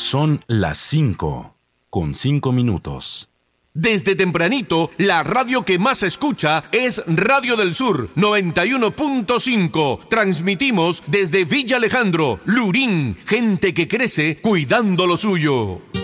Son las 5:05. Desde tempranito, la radio que más se escucha es Radio del Sur 91.5. Transmitimos desde Villa Alejandro, Lurín, gente que crece cuidando lo suyo.